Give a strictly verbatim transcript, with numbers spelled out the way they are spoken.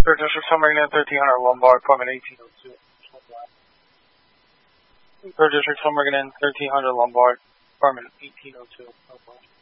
Third District, Summering in thirteen hundred Lombard, apartment eighteen oh two. Third District, Summering in thirteen hundred Lombard, apartment eighteen oh two.